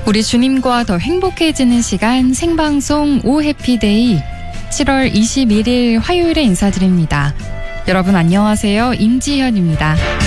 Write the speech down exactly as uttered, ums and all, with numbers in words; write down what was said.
우리 주님과 더 행복해지는 시간 생방송 오 해피데이 칠월 이십일일 화요일에 인사드립니다. 여러분 안녕하세요. 임지현입니다.